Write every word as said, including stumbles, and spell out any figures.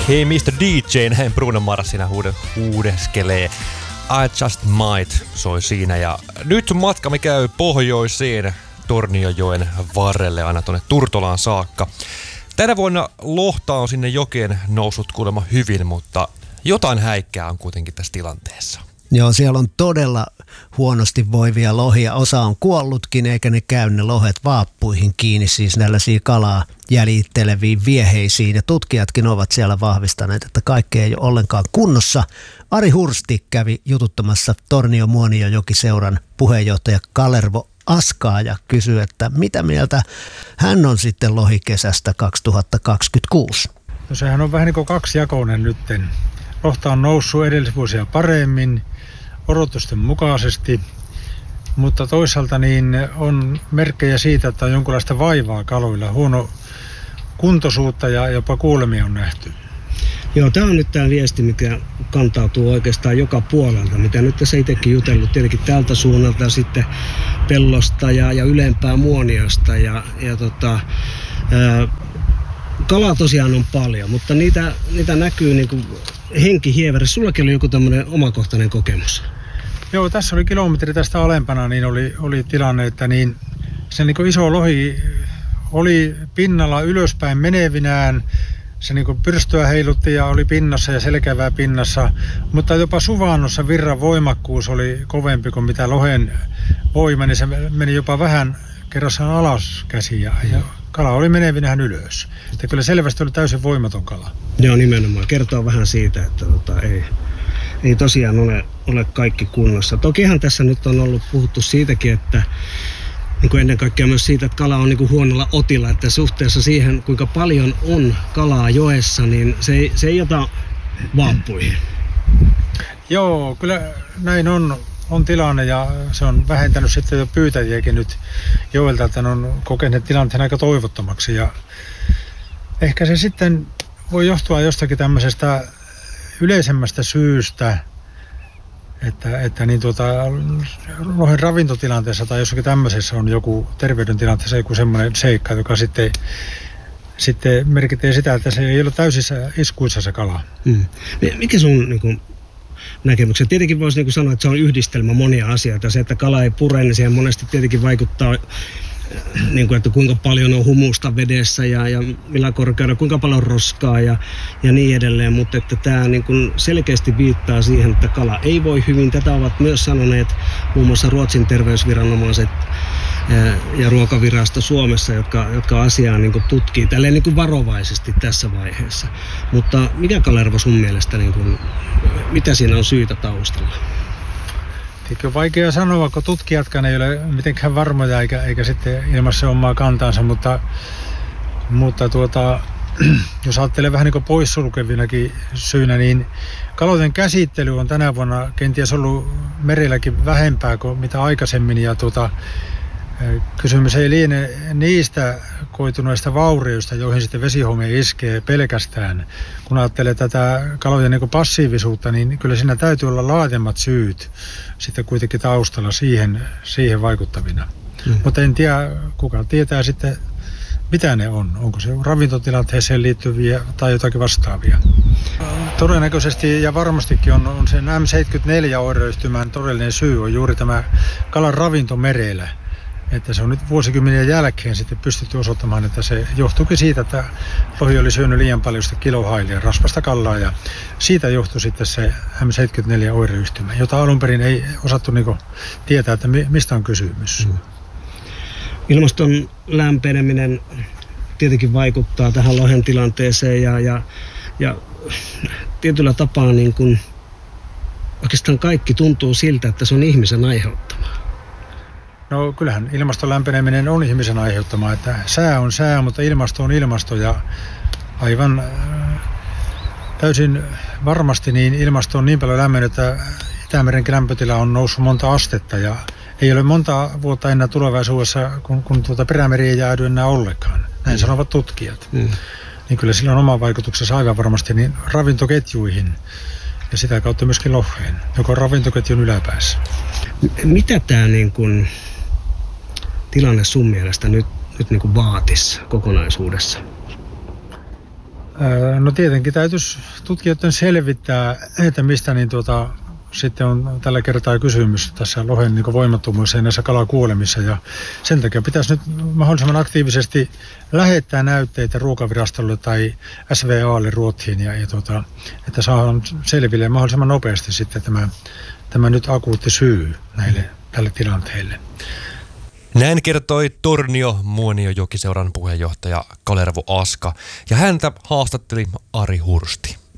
Hei mister D J, näin Bruno Mars siinä huude, huudeskelee. I Just Might soi siinä ja nyt matkamme käy pohjoiseen Tornionjoen varrelle aina tuonne Turtolaan saakka. Tänä vuonna lohta on sinne jokeen noussut kuulemma hyvin, mutta jotain häikkää on kuitenkin tässä tilanteessa. Joo, siellä on todella huonosti voivia lohia. Osa on kuollutkin, eikä ne käy ne lohet vaappuihin kiinni, siis tällaisiin kalaa jäljitteleviin vieheisiin. Ja tutkijatkin ovat siellä vahvistaneet, että kaikki ei ole ollenkaan kunnossa. Ari Hursti kävi jututtamassa Tornio-Muonionjoki-seuran puheenjohtaja Kalervo Askaa ja kysyi, että mitä mieltä hän on sitten lohikesästä kaksituhattakaksikymmentäkuusi. No sehän on vähän niin kuin kaksijakoinen nytten. Lohta on noussut edellisvuosia paremmin, odotusten mukaisesti, mutta toisaalta niin on merkkejä siitä, että on jonkinlaista vaivaa kaloilla, huono kuntoisuutta ja jopa kuolemia on nähty. Joo, tämä on nyt tämä viesti, mikä kantautuu oikeastaan joka puolelta, mitä nyt tässä itsekin jutellut tietenkin tältä suunnalta ja sitten Pellosta ja, ja ylempää Muoniosta ja, ja tota, ää, kalaa tosiaan on paljon, mutta niitä, niitä näkyy niin kuin henkihievärissä. Sullakin oli joku tämmöinen omakohtainen kokemus. Joo, tässä oli kilometri tästä alempana, niin oli, oli tilanne, että niin, se niin kuin iso lohi oli pinnalla ylöspäin menevinään. Se niin kuin pyrstöä heilutti ja oli pinnassa ja selkävää pinnassa, mutta jopa suvannossa virran voimakkuus oli kovempi kuin mitä lohen voima, niin se meni jopa vähän kerrassaan alas käsiin ja, ja kala oli menevinään ylös. Että kyllä selvästi oli täysin voimaton kala. Joo, nimenomaan. Kertoo vähän siitä, että tota, ei, ei tosiaan ole, ole kaikki kunnossa. Tokihan tässä nyt on ollut puhuttu siitäkin, että niin kuin ennen kaikkea myös siitä, että kala on niin kuin huonolla otilla, että suhteessa siihen, kuinka paljon on kalaa joessa, niin se ei, se ei ota vaappuihin. Joo, kyllä näin on, on tilanne ja se on vähentänyt sitten jo pyytäjiäkin nyt joelta, että ne on kokeneet tilanteen aika toivottomaksi. Ja ehkä se sitten voi johtua jostakin tämmöisestä yleisemmästä syystä, Että, että niin tuota, lohen ravintotilanteessa tai jossakin tämmöisessä on joku terveydentilanteessa joku semmoinen seikka, joka sitten, sitten merkitsee sitä, että se ei ole täysissä iskuissa se kala. Mm. Mikä sun niin kuin, näkemykset? Tietenkin voisi niin kuin sanoa, että se on yhdistelmä monia asioita. Se, että kala ei pure, niin siihen monesti tietenkin vaikuttaa, niin kuin, että kuinka paljon on humusta vedessä ja, ja millä korkeudella, kuinka paljon roskaa ja, ja niin edelleen. Mutta että tämä niin kuin selkeästi viittaa siihen, että kala ei voi hyvin. Tätä ovat myös sanoneet muun muassa Ruotsin terveysviranomaiset ja ruokavirasto Suomessa, jotka, jotka asiaa niin kuin tutkii tälleen niin kuin varovaisesti tässä vaiheessa. Mutta mikä, Kalervo, sun mielestä, niin kuin, mitä siinä on syytä taustalla? Eikö on vaikea sanoa, kun tutkijatkaan ei ole mitenkään varmoja eikä, eikä sitten ilmassa omaa kantaansa, mutta, mutta tuota, jos ajattelee vähän niin kuin poissulkevinakin syynä, niin kalojen käsittely on tänä vuonna kenties ollut merelläkin vähempää kuin mitä aikaisemmin. Ja tuota, kysymys ei liene niistä koituneista vaurioista, joihin sitten vesihome iskee pelkästään. Kun ajattelee tätä kalojen niin kuin passiivisuutta, niin kyllä siinä täytyy olla laajemmat syyt sitten kuitenkin taustalla siihen, siihen vaikuttavina. Mm. Mutta en tiedä, kuka tietää sitten, mitä ne on. Onko se ravintotilanteeseen liittyviä tai jotakin vastaavia. Todennäköisesti ja varmastikin on, on sen M seitsemänkymmentäneljä-oireyhtymän todellinen syy on juuri tämä kalan ravinto merellä. Että se on nyt vuosikymmenien jälkeen sitten pystytty osoittamaan, että se johtuukin siitä, että lohi oli syönyt liian paljon sitä kilohailia, rasvasta kalaa ja siitä johtui sitten se M seitsemänkymmentäneljä-oireyhtymä, jota alun perin ei osattu niin kuin tietää, että mistä on kysymys. Mm. Ilmaston lämpeneminen tietenkin vaikuttaa tähän lohen tilanteeseen ja, ja, ja tietyllä tapaa niin kuin oikeastaan kaikki tuntuu siltä, että se on ihmisen aiheuttamaa. No kyllähän ilmaston lämpeneminen on ihmisen aiheuttama, että sää on sää, mutta ilmasto on ilmasto ja aivan äh, täysin varmasti niin ilmasto on niin paljon lämmennyt, että Itämerenkin lämpötila on noussut monta astetta ja ei ole monta vuotta enää tulevaisuudessa, kun, kun tuota perämeri ei jäädy enää ollenkaan. Näin mm. sanovat tutkijat. Mm. Niin kyllä sillä on oma vaikutuksensa aivan varmasti niin ravintoketjuihin ja sitä kautta myöskin loheen, joka on ravintoketjun yläpäässä. Mitä tämä niin kun tilanne sun mielestä nyt, nyt niin kuin vaatisi kokonaisuudessa? No tietenkin täytyisi tutkijoiden selvittää, että mistä niin tuota, sitten on tällä kertaa kysymys tässä lohen niin voimattomuudessa ja näissä kalakuolemissa. Ja sen takia pitäisi nyt mahdollisimman aktiivisesti lähettää näytteitä Ruokavirastolle tai S V A:lle Ruotsiin, ja, ja tuota, että saadaan selville mahdollisimman nopeasti sitten tämä, tämä nyt akuutti syy näille tälle tilanteelle. Näin kertoi Tornio Muonionjokiseuran puheenjohtaja Kalervo Aska, ja häntä haastatteli Ari Hursti.